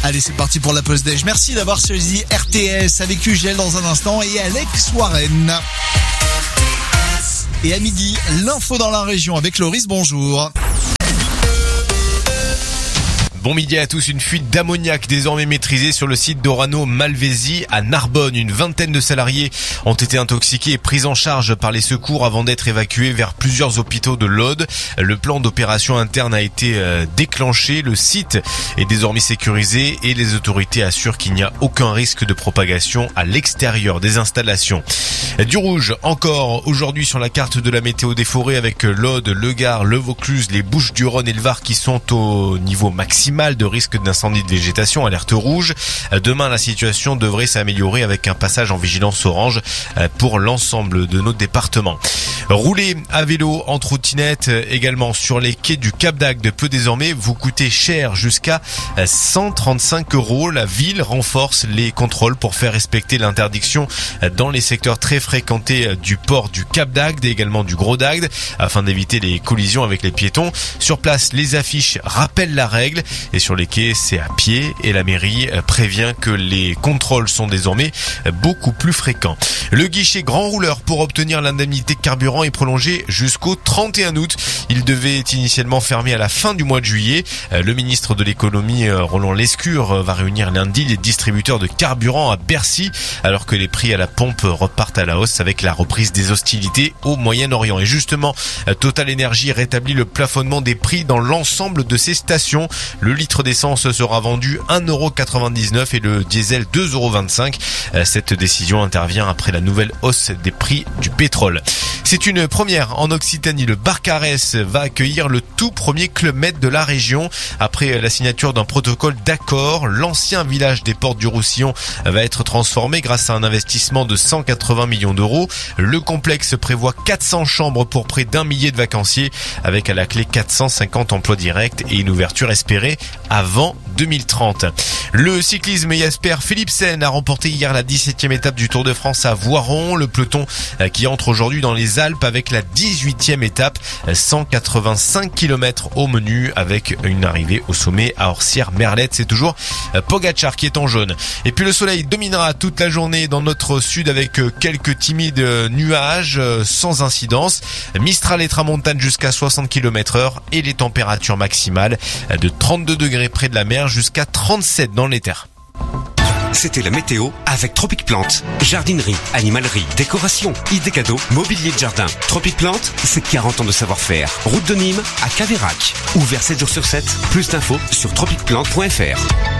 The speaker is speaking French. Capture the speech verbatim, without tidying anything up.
Allez, c'est parti pour la pause déj. Merci d'avoir choisi R T S avec Ugel dans un instant et Alex Warren. Et à midi, l'info dans la région avec Loris, bonjour. Bon midi à tous, une fuite d'ammoniac désormais maîtrisée sur le site d'Orano Malvézy à Narbonne. Une vingtaine de salariés ont été intoxiqués et pris en charge par les secours avant d'être évacués vers plusieurs hôpitaux de l'Aude. Le plan d'opération interne a été déclenché, le site est désormais sécurisé et les autorités assurent qu'il n'y a aucun risque de propagation à l'extérieur des installations. Du rouge encore aujourd'hui sur la carte de la météo des forêts avec l'Aude, le Gard, le Vaucluse, les Bouches-du-Rhône et le Var qui sont au niveau maximal de risque d'incendie de végétation, alerte rouge. Demain, la situation devrait s'améliorer avec un passage en vigilance orange pour l'ensemble de nos départements. Rouler à vélo en trottinette également sur les quais du Cap d'Agde peut désormais vous coûter cher, jusqu'à cent trente-cinq euros. La ville renforce les contrôles pour faire respecter l'interdiction dans les secteurs très fréquentés du port du Cap d'Agde et également du Gros d'Agde afin d'éviter les collisions avec les piétons. Sur place, les affiches rappellent la règle et sur les quais, c'est à pied et la mairie prévient que les contrôles sont désormais beaucoup plus fréquents. Le guichet grand rouleur pour obtenir l'indemnité carburant est prolongé jusqu'au trente et un août. Il devait initialement fermer à la fin du mois de juillet. Le ministre de l'économie, Roland Lescure, va réunir lundi les distributeurs de carburant à Bercy alors que les prix à la pompe repartent à la hausse avec la reprise des hostilités au Moyen-Orient. Et justement, Total Energy rétablit le plafonnement des prix dans l'ensemble de ses stations. Le litre d'essence sera vendu un euro quatre-vingt-dix-neuf et le diesel deux euros vingt-cinq. Cette décision intervient après la nouvelle hausse des prix du pétrole. C'est une première en Occitanie. Le Barcarès va accueillir le tout premier Club Med de la région. Après la signature d'un protocole d'accord, l'ancien village des Portes du Roussillon va être transformé grâce à un investissement de cent quatre-vingts millions d'euros. Le complexe prévoit quatre cents chambres pour près d'un millier de vacanciers avec à la clé quatre cent cinquante emplois directs et une ouverture espérée avant deux mille trente. Le cyclisme, Jasper Philipsen a remporté hier la dix-septième étape du Tour de France à Voiron. Le peloton qui entre aujourd'hui dans les Alpes avec la dix-huitième étape, cent quatre-vingt-cinq kilomètres au menu avec une arrivée au sommet à Orsières-Merlette. C'est toujours Pogacar qui est en jaune. Et puis le soleil dominera toute la journée dans notre sud avec quelques timides nuages sans incidence. Mistral et tramontane jusqu'à soixante kilomètres heure et les températures maximales de trente-deux degrés près de la mer jusqu'à trente-sept dans les terres. C'était la météo avec Tropic Plante. Jardinerie, animalerie, décoration, idées cadeaux, mobilier de jardin. Tropic Plante, c'est quarante ans de savoir-faire. Route de Nîmes à Caveyrac. Ouvert sept jours sur sept. Plus d'infos sur tropic plante point f r.